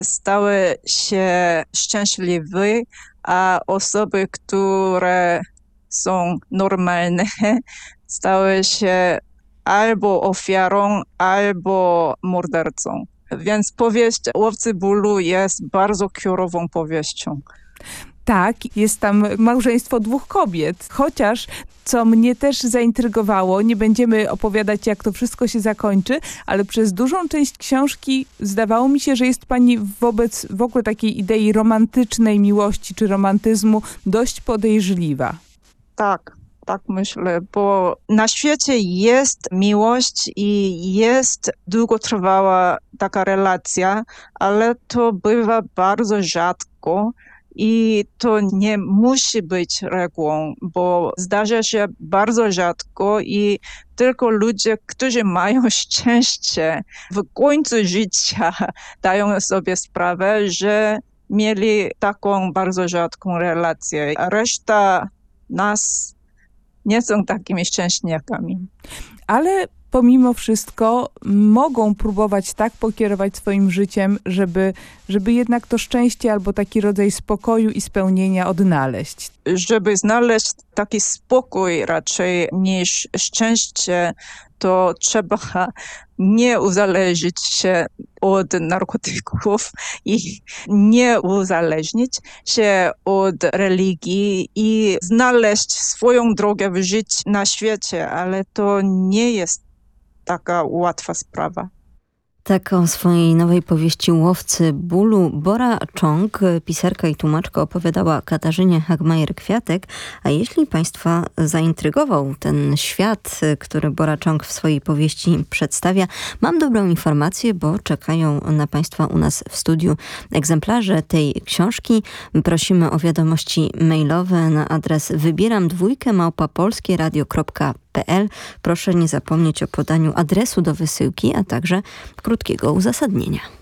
stały się szczęśliwe, a osoby, które są normalne, stały się albo ofiarą, albo mordercą. Więc powieść Łowcy bólu jest bardzo kierową powieścią. Tak, jest tam małżeństwo 2 kobiet. Chociaż, co mnie też zaintrygowało, nie będziemy opowiadać, jak to wszystko się zakończy, ale przez dużą część książki zdawało mi się, że jest pani wobec w ogóle takiej idei romantycznej miłości czy romantyzmu dość podejrzliwa. Tak myślę, bo na świecie jest miłość i jest długotrwała taka relacja, ale to bywa bardzo rzadko. I to nie musi być regułą, bo zdarza się bardzo rzadko i tylko ludzie, którzy mają szczęście w końcu życia, dają sobie sprawę, że mieli taką bardzo rzadką relację. A reszta nas nie są takimi szczęśniakami. Ale pomimo wszystko mogą próbować tak pokierować swoim życiem, żeby jednak to szczęście albo taki rodzaj spokoju i spełnienia odnaleźć. Żeby znaleźć taki spokój raczej niż szczęście, to trzeba nie uzależnić się od narkotyków i nie uzależnić się od religii i znaleźć swoją drogę w życiu na świecie, ale to nie jest taka łatwa sprawa. Tak o swojej nowej powieści Łowcy bólu Bora Czong, pisarka i tłumaczka, opowiadała Katarzynie Hagmajer-Kwiatek. A jeśli Państwa zaintrygował ten świat, który Bora Czong w swojej powieści przedstawia, mam dobrą informację, bo czekają na Państwa u nas w studiu egzemplarze tej książki. Prosimy o wiadomości mailowe na adres wybieram2@polskieradio.pl. Proszę nie zapomnieć o podaniu adresu do wysyłki, a także krótkiego uzasadnienia.